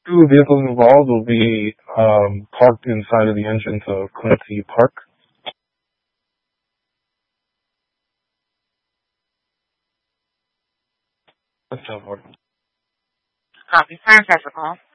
Two vehicles involved will be parked inside of the entrance of Quincy Park. That's so important. Copy. Fire traffic call.